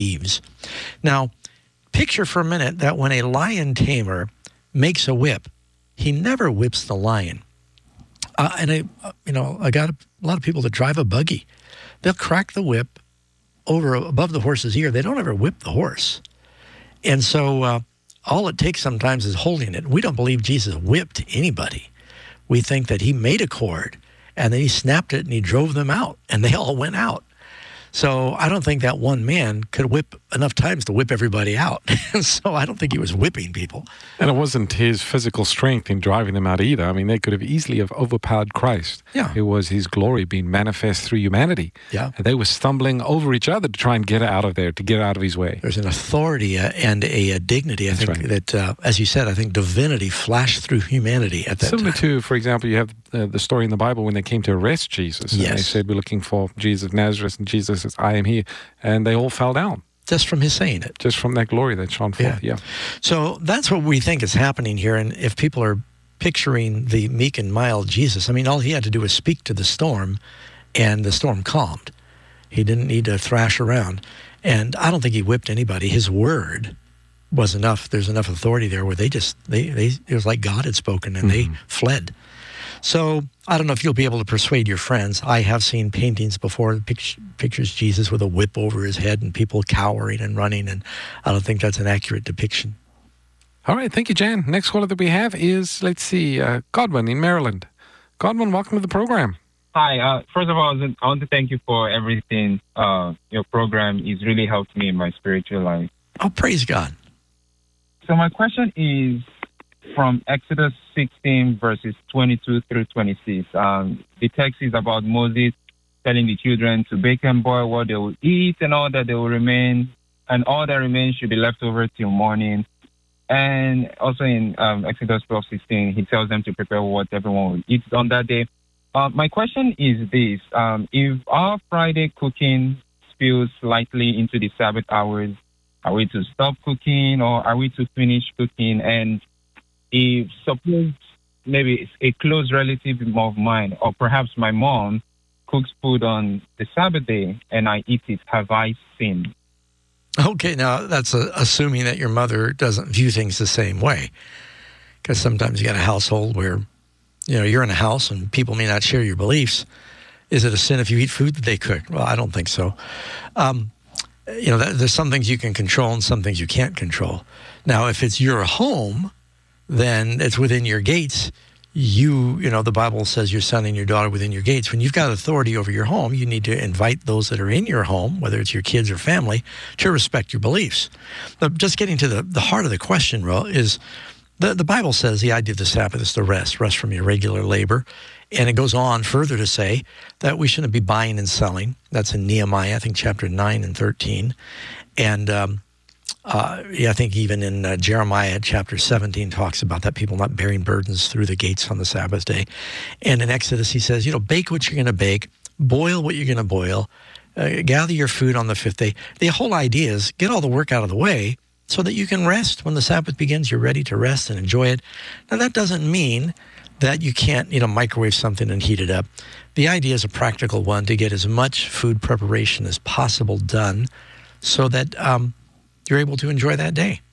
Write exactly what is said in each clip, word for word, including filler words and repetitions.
Eves. Now, picture for a minute that when a lion tamer makes a whip, he never whips the lion. Uh, and I, you know, I got a lot of people that drive a buggy. They'll crack the whip over above the horse's ear. They don't ever whip the horse. And so uh, all it takes sometimes is holding it. We don't believe Jesus whipped anybody. We think that he made a cord and then he snapped it and he drove them out and they all went out. So I don't think that one man could whip enough times to whip everybody out. So I don't think he was whipping people. And it wasn't his physical strength in driving them out either. I mean, they could have easily have overpowered Christ. Yeah. It was his glory being manifest through humanity. Yeah. And they were stumbling over each other to try and get out of there, to get out of his way. There's an authority uh, and a, a dignity, I That's think, right. that, uh, as you said, I think divinity flashed through humanity at that Similar time. to, for example, you have uh, the story in the Bible when they came to arrest Jesus. And Yes. they said, we're looking for Jesus of Nazareth, and Jesus says, I am he. And they all fell down. Just from his saying it. Just from that glory that shone forth, yeah. So that's what we think is happening here. And if people are picturing the meek and mild Jesus, I mean, all he had to do was speak to the storm, and the storm calmed. He didn't need to thrash around. And I don't think he whipped anybody. His word was enough. There's enough authority there where they just, they, they it was like God had spoken, and Mm-hmm. they fled. So I don't know if you'll be able to persuade your friends. I have seen paintings before, pict- pictures Jesus with a whip over his head and people cowering and running, and I don't think that's an accurate depiction. All right, thank you, Jan. Next caller that we have is, let's see, uh, Godwin in Maryland. Godwin, welcome to the program. Hi. Uh, first of all, I want to thank you for everything. Uh, your program has really helped me in my spiritual life. Oh, praise God. So my question is from Exodus sixteen, verses twenty-two through twenty-six. Um, the text is about Moses telling the children to bake and boil what they will eat and all that they will remain, and all that remains should be left over till morning. And also in um, Exodus twelve sixteen, he tells them to prepare what everyone will eat on that day. Uh, my question is this. Um, if our Friday cooking spills slightly into the Sabbath hours, are we to stop cooking or are we to finish cooking? And if suppose maybe a close relative of mine, or perhaps my mom, cooks food on the Sabbath day and I eat it, have I sinned? Okay, now that's uh, assuming that your mother doesn't view things the same way. Because sometimes you got a household where, you know, you're in a house and people may not share your beliefs. Is it a sin if you eat food that they cook? Well, I don't think so. Um, you know, that, there's some things you can control and some things you can't control. Now, if it's your home, then it's within your gates. You, you know, the Bible says your son and your daughter within your gates. When you've got authority over your home, you need to invite those that are in your home, whether it's your kids or family, to respect your beliefs. But just getting to the, the heart of the question, Ro, is the, the Bible says the idea of the Sabbath is to rest, rest from your regular labor. And it goes on further to say that we shouldn't be buying and selling. That's in Nehemiah, I think, chapter nine and thirteen. And um, Uh, yeah, I think even in uh, Jeremiah chapter seventeen talks about that, people not bearing burdens through the gates on the Sabbath day. And in Exodus, he says, you know, bake what you're going to bake, boil what you're going to boil, uh, gather your food on the fifth day. The whole idea is get all the work out of the way so that you can rest. When the Sabbath begins, you're ready to rest and enjoy it. Now, that doesn't mean that you can't, you know, microwave something and heat it up. The idea is a practical one, to get as much food preparation as possible done so that um, you're able to enjoy that day.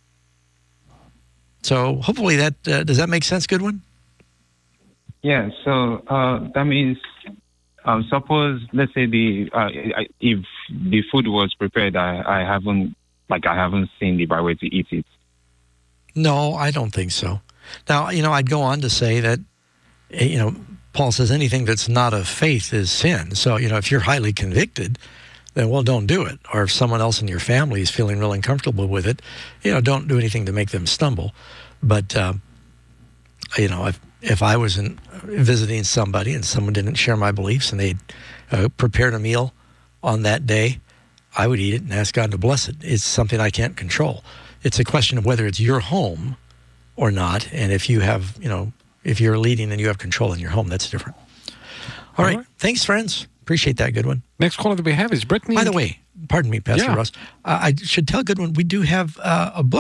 So hopefully that, uh, does that make sense, Goodwin? Yeah, so uh, that means, um, suppose, let's say the uh, if the food was prepared, I, I haven't, like I haven't seen the right way to eat it. No, I don't think so. Now, you know, I'd go on to say that, you know, Paul says anything that's not of faith is sin. So, you know, if you're highly convicted, then, well, don't do it. Or if someone else in your family is feeling real uncomfortable with it, you know, don't do anything to make them stumble. But, uh, you know, if, if I was in, visiting somebody and someone didn't share my beliefs and they uh, prepared a meal on that day, I would eat it and ask God to bless it. It's something I can't control. It's a question of whether it's your home or not. And if you have, you know, if you're leading and you have control in your home, that's different. All, All right. right. Thanks, friends. Appreciate that, Goodwin. Next caller that we have is Brittany. By the way, pardon me, Pastor yeah. Ross. Uh, I should tell Goodwin, we do have uh, a book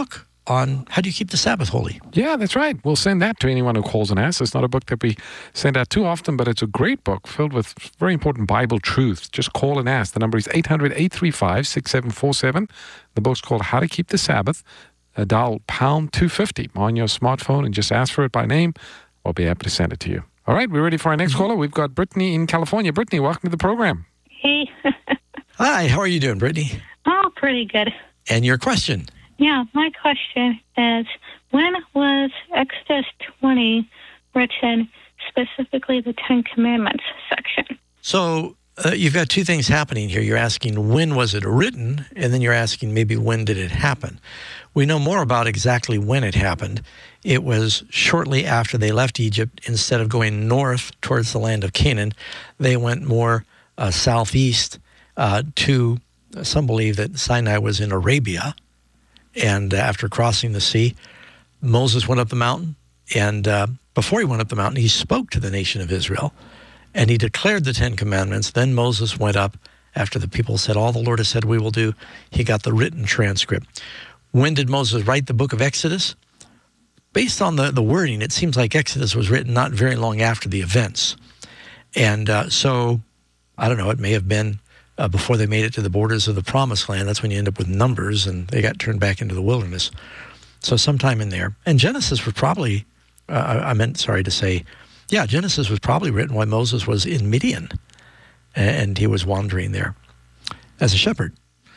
on how do you keep the Sabbath holy. Yeah, that's right. We'll send that to anyone who calls and asks. It's not a book that we send out too often, but it's a great book filled with very important Bible truths. Just call and ask. The number is eight hundred, eight three five, six seven four seven. The book's called How to Keep the Sabbath. Uh, dial pound two fifty on your smartphone and just ask for it by name. We'll be happy to send it to you. All right, we're ready for our next caller. We've got Brittany in California. Brittany, welcome to the program. Hey. Hi, how are you doing, Brittany? Oh, pretty good. And your question? Yeah, my question is, when was Exodus twenty written, specifically the Ten Commandments section? So uh, you've got two things happening here. You're asking when was it written, and then you're asking maybe when did it happen. We know more about exactly when it happened. It was shortly after they left Egypt. Instead of going north towards the land of Canaan, they went more uh, southeast uh, to, uh, some believe that Sinai was in Arabia. And uh, after crossing the sea, Moses went up the mountain. And uh, before he went up the mountain, he spoke to the nation of Israel. And he declared the Ten Commandments. Then Moses went up after the people said, all the Lord has said we will do. He got the written transcript. When did Moses write the book of Exodus? Based on the, the wording, it seems like Exodus was written not very long after the events. And uh, so, I don't know, it may have been uh, before they made it to the borders of the Promised Land. That's when you end up with Numbers, and they got turned back into the wilderness. So sometime in there. And Genesis was probably, uh, I meant, sorry to say, yeah, Genesis was probably written while Moses was in Midian, and he was wandering there as a shepherd.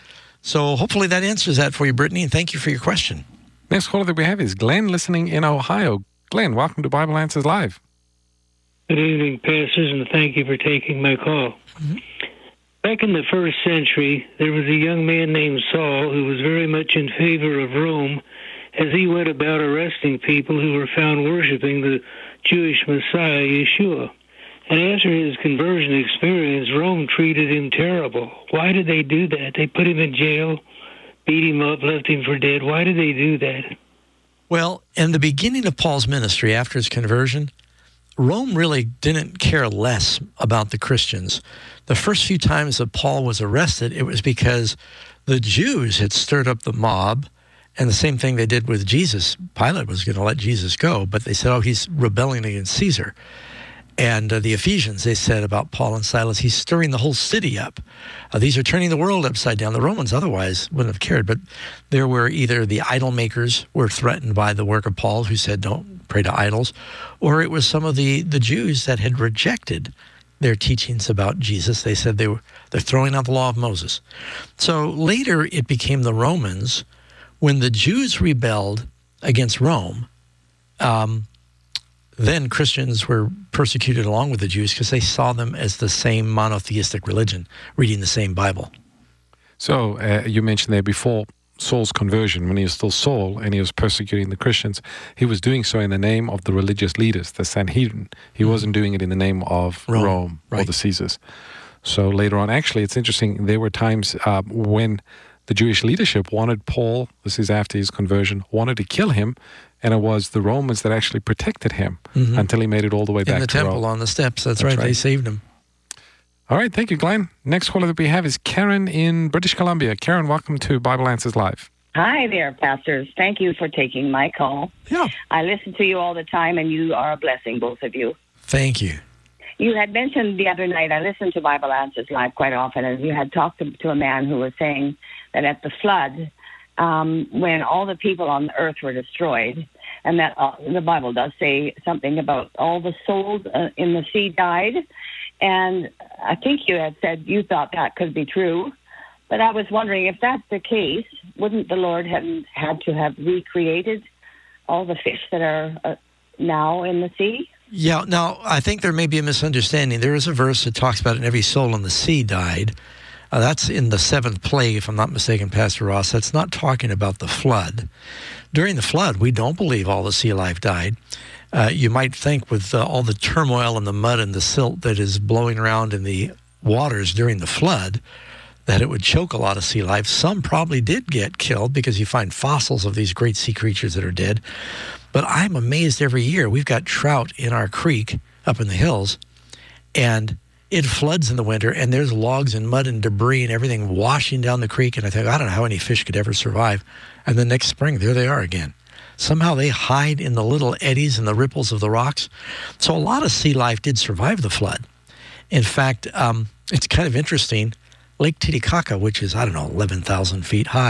So hopefully that answers that for you, Brittany, and thank you for your question. Next caller that we have is Glenn, listening in Ohio. Glenn, welcome to Bible Answers Live. Good evening, pastors, and thank you for taking my call. Mm-hmm. Back in the first century, there was a young man named Saul who was very much in favor of Rome as he went about arresting people who were found worshiping the Jewish Messiah, Yeshua. And after his conversion experience, Rome treated him terrible. Why did they do that? They put him in jail, beat him up, left him for dead. Why did they do that? Well, in the beginning of Paul's ministry, after his conversion, Rome really didn't care less about the Christians. The first few times that Paul was arrested, it was because the Jews had stirred up the mob, and the same thing they did with Jesus. Pilate was going to let Jesus go, but they said, oh, he's rebelling against Caesar. And uh, the Ephesians, they said about Paul and Silas, he's stirring the whole city up. Uh, these are turning the world upside down. The Romans otherwise wouldn't have cared, but there were either the idol makers were threatened by the work of Paul, who said don't pray to idols, or it was some of the, the Jews that had rejected their teachings about Jesus. They said they were they're throwing out the law of Moses. So later it became the Romans. When the Jews rebelled against Rome, um, then Christians were persecuted along with the Jews because they saw them as the same monotheistic religion, reading the same Bible. So uh, you mentioned there before Saul's conversion, when he was still Saul and he was persecuting the Christians, he was doing so in the name of the religious leaders, the Sanhedrin. He mm-hmm. wasn't doing it in the name of Rome, Rome right. or the Caesars. So later on, actually, it's interesting, there were times uh, when the Jewish leadership wanted Paul, this is after his conversion, wanted to kill him, and it was the Romans that actually protected him mm-hmm. until he made it all the way back to Rome. In the temple on the steps, that's, that's right. right, they saved him. All right, thank you, Glenn. Next caller that we have is Karen in British Columbia. Karen, welcome to Bible Answers Live. Hi there, pastors. Thank you for taking my call. Yeah. I listen to you all the time, and you are a blessing, both of you. Thank you. You had mentioned the other night, I listen to Bible Answers Live quite often, and you had talked to, to a man who was saying that at the flood, um, when all the people on the earth were destroyed, and that uh, the Bible does say something about all the souls uh, in the sea died, and I think you had said you thought that could be true, but I was wondering if that's the case, wouldn't the Lord have had to have recreated all the fish that are uh, now in the sea? Yeah, now, I think there may be a misunderstanding. There is a verse that talks about it, and every soul in the sea died. Uh, that's in the seventh plague, if I'm not mistaken, Pastor Ross. That's not talking about the flood. During the flood, we don't believe all the sea life died. Uh, you might think with uh, all the turmoil and the mud and the silt that is blowing around in the waters during the flood, that it would choke a lot of sea life. Some probably did get killed because you find fossils of these great sea creatures that are dead. But I'm amazed every year. We've got trout in our creek up in the hills, and it floods in the winter, and there's logs and mud and debris and everything washing down the creek. And I think, I don't know how any fish could ever survive. And the next spring, there they are again. Somehow they hide in the little eddies and the ripples of the rocks. So a lot of sea life did survive the flood. In fact, um, it's kind of interesting. Lake Titicaca, which is, I don't know, eleven thousand feet high,